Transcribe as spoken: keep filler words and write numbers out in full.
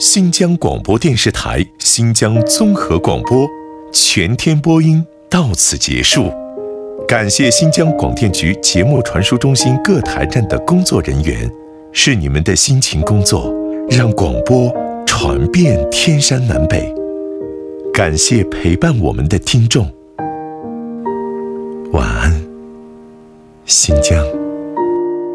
新疆广播电视台新疆综合广播全天播音到此结束。感谢新疆广电局节目传输中心各台站的工作人员，是你们的辛勤工作，让广播传遍天山南北。感谢陪伴我们的听众，晚安，新疆。